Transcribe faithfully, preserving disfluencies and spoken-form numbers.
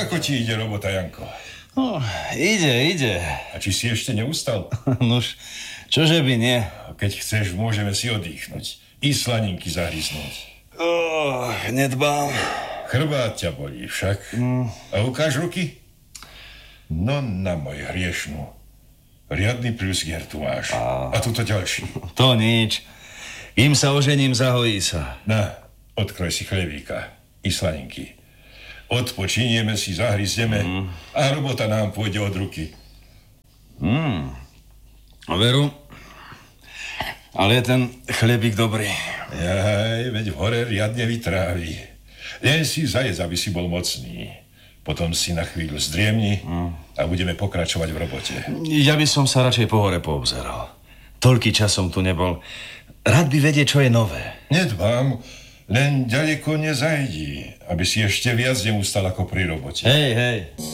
Ako ti ide robota, Janko? No, ide, ide. A či si ešte neustal? Nuž, čože by nie? Keď chceš, môžeme si oddychnúť. I slaninky zahryznúť. Oh, nedbám. Chrbát ťa bolí však. Mm. A ukáž ruky? No na môj hriešnú. Riadny prúsgier tu máš. A, a tuto ďalší. To nič. Im sa ožením, zahojí sa. Na, odkroj si chlebíka. I slaninky. Odpočinieme si, zahryzneme mm. a robota nám pôjde od ruky. Mm. Veru, ale je ten chlebík dobrý. Jaj, veď v hore riadne vytrávi. Len si zajedz, aby si bol mocný. Potom si na chvíľu zdriemni mm. a budeme pokračovať v robote. Ja by som sa radšej po hore poobzeral. Toľký čas som tu nebol. Rád by vedieť, čo je nové. Nedbám, len ďaleko nezajdi, aby si ešte viac neustal ako pri robote. Hej, hej.